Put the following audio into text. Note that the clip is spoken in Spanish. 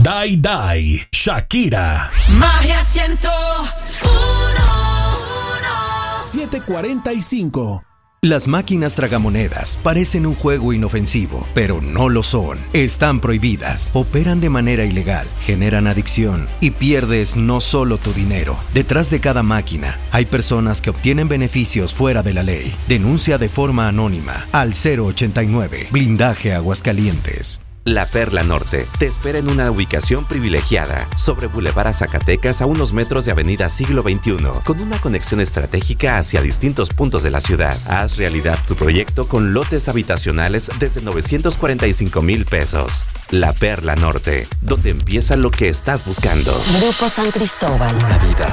Die Die, Shakira. Magia 101. 7:45. Las máquinas tragamonedas parecen un juego inofensivo, pero no lo son. Están prohibidas, operan de manera ilegal, generan adicción y pierdes no solo tu dinero. Detrás de cada máquina hay personas que obtienen beneficios fuera de la ley. Denuncia de forma anónima al 089 Blindaje Aguascalientes. La Perla Norte te espera en una ubicación privilegiada sobre Boulevard Zacatecas a unos metros de Avenida Siglo XXI, con una conexión estratégica hacia distintos puntos de la ciudad. Haz realidad tu proyecto con lotes habitacionales desde 945,000 pesos. La Perla Norte, donde empieza lo que estás buscando. Grupo San Cristóbal. Una vida